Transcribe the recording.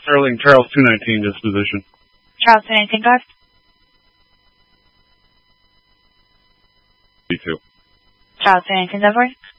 Sterling, Charles 219 disposition. Charles 219, guard. B2. Charles 219, over.